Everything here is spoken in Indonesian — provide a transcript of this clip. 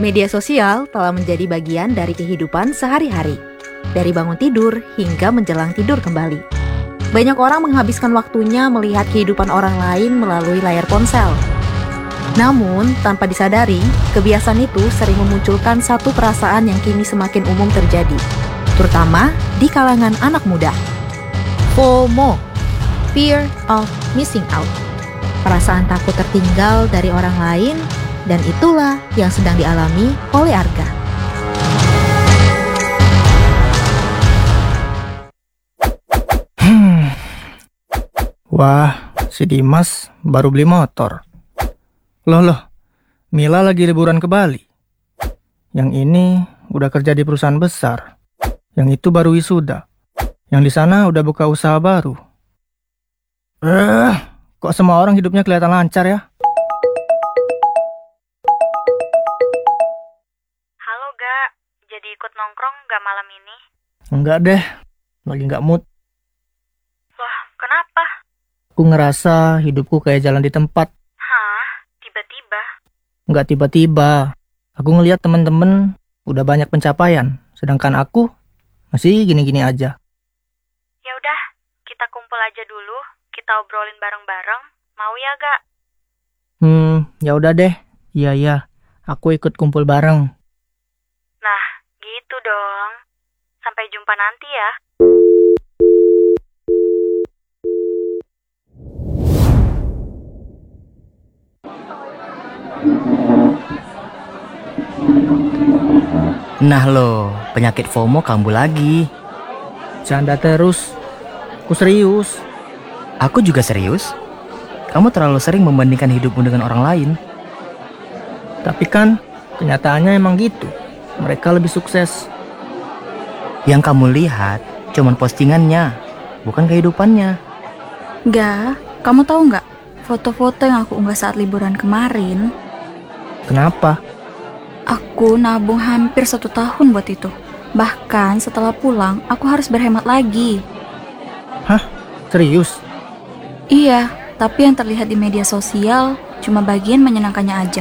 Media sosial telah menjadi bagian dari kehidupan sehari-hari, dari bangun tidur hingga menjelang tidur kembali. Banyak orang menghabiskan waktunya melihat kehidupan orang lain melalui layar ponsel. Namun, tanpa disadari, kebiasaan itu sering memunculkan satu perasaan yang kini semakin umum terjadi, terutama di kalangan anak muda. FOMO, Fear of Missing Out. Perasaan takut tertinggal dari orang lain, dan itulah yang sedang dialami oleh Arga. Wah, si Dimas baru beli motor. Loh, Mila lagi liburan ke Bali. Yang ini udah kerja di perusahaan besar. Yang itu baru wisuda. Yang di sana udah buka usaha baru. Kok semua orang hidupnya kelihatan lancar ya? Halo Ga, jadi ikut nongkrong gak malam ini? Enggak deh, lagi nggak mood. Wah, kenapa? Aku ngerasa hidupku kayak jalan di tempat. Hah? Tiba-tiba? Nggak tiba-tiba. Aku ngelihat temen-temen udah banyak pencapaian, sedangkan aku masih gini-gini aja. Ya udah, kita kumpul aja dulu, kita obrolin bareng-bareng. Mau ya Ga? Ya udah deh. Iya, aku ikut kumpul bareng. Nah, gitu dong. Sampai jumpa nanti ya. Nah lo, penyakit FOMO kambuh lagi. Canda terus. Aku serius. Aku juga serius. Kamu terlalu sering membandingkan hidupmu dengan orang lain. Tapi kan kenyataannya emang gitu. Mereka lebih sukses. Yang kamu lihat cuman postingannya, bukan kehidupannya. Ga, kamu tahu nggak foto-foto yang aku unggah saat liburan kemarin? Kenapa? Aku nabung hampir 1 tahun buat itu. Bahkan setelah pulang, aku harus berhemat lagi. Hah? Serius? Iya, tapi yang terlihat di media sosial cuma bagian menyenangkannya aja.